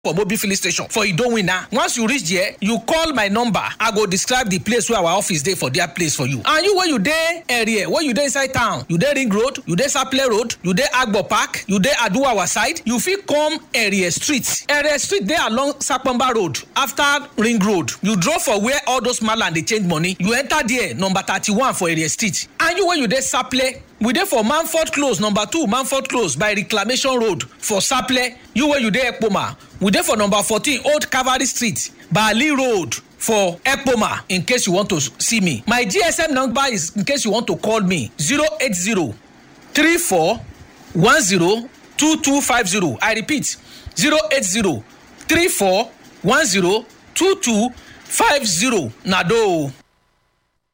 for Mobil filling station for Idowina. Once you reach there, you call my number. I go describe the place where our office dey for their place for you. And you where you dey area, where you dey inside town, you dey Ring Road, you dey Saple Road, you dey Agbo Park, you dey Aduwawa side, you fit come area street. Area street dey along Sapamba Road after Ring Road. You draw for where all those malam dey change money. You enter there, number 31 for area street. And you where you dey Saple, we dey for Manford Close, number 2 Manford Close by Reclamation Road for Saple. You where you dey Ekpoma, we dey for number 14 Old Cavalry Street, Bali Road for Ekpoma, in case you want to see me. My GSM number is, in case you want to call me, 080 34 10 2250. I repeat, 080 34 10 2250. Nado.